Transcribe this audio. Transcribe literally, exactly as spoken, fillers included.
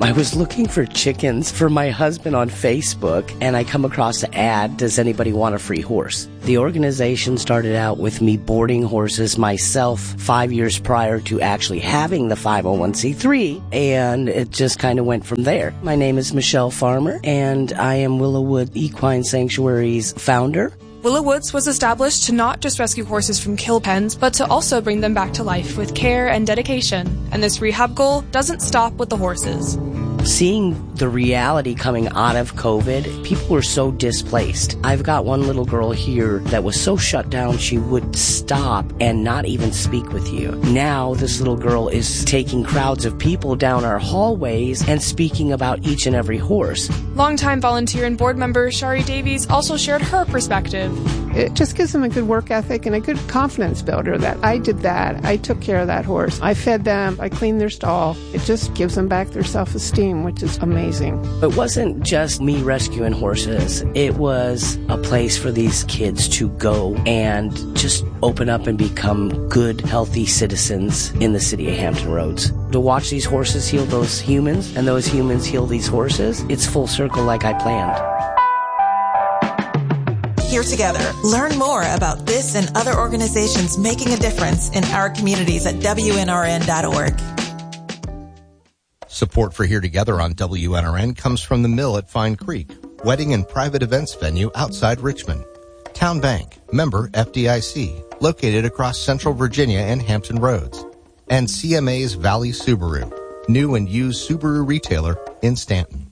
I was looking for chickens for my husband on Facebook, and I come across the ad, does anybody want a free horse? The organization started out with me boarding horses myself five years prior to actually having the five oh one c three, and it just kind of went from there. My name is Michelle Farmer, and I am Willowwood Equine Sanctuary's founder. Willow Woods was established to not just rescue horses from kill pens, but to also bring them back to life with care and dedication. And this rehab goal doesn't stop with the horses. Seeing the reality coming out of COVID, people were so displaced. I've got one little girl here that was so shut down she would stop and not even speak with you. Now this little girl is taking crowds of people down our hallways and speaking about each and every horse. Longtime volunteer and board member Shari Davies also shared her perspective. It just gives them a good work ethic and a good confidence builder that I did that. I took care of that horse. I fed them. I cleaned their stall. It just gives them back their self-esteem, which is amazing. It wasn't just me rescuing horses. It was a place for these kids to go and just open up and become good, healthy citizens in the city of Hampton Roads. To watch these horses heal those humans and those humans heal these horses, it's full circle like I planned. Here together. Learn more about this and other organizations making a difference in our communities at W N R N dot org. Support for Here Together on W N R N comes from the Mill at Fine Creek, wedding and private events venue outside Richmond. Town Bank, member F D I C, located across Central Virginia and Hampton Roads. And C M A's Valley Subaru, new and used Subaru retailer in Stanton.